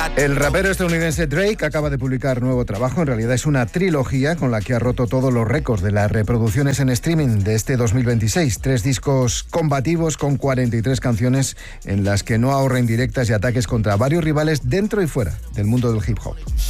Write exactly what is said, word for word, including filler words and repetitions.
El rapero estadounidense Drake acaba de publicar nuevo trabajo. En realidad es una trilogía con la que ha roto todos los récords de las reproducciones en streaming de este dos mil veintiséis. Tres discos combativos con cuarenta y tres canciones en las que no ahorra indirectas y ataques contra varios rivales dentro y fuera del mundo del hip hop.